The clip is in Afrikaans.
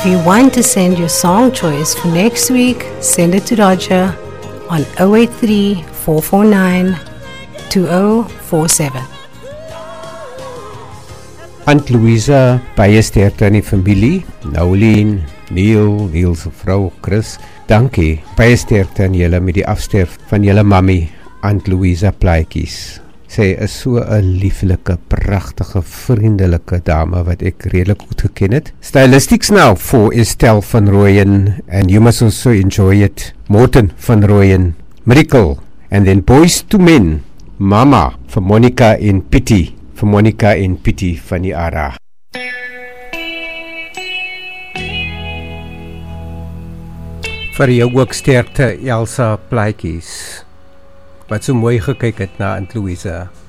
you want to send your song choice for next week, send it to Roger on 083 449 2047. Aunt Louisa, baie sterkte aan die familie, Nolien, Neil se vrou Chris, dankie, baie sterkte aan julle met die afsterf van julle mammy, Aunt Louisa Plaatjies. Sy is so 'n lieflike, pragtige, vriendelike dame wat ek redelik goed geken het. Stylistics now for Estelle van Rooyen, and you must also enjoy it. Morten van Rooyen, Miracle, and then Boys to Men, Mama, vir Monica en Pity, vir Monica en Pity van die ARA. Vir jou ook sterkte, Elsa Plaatjies, wat so mooi gekyk het na Aunt Louisa.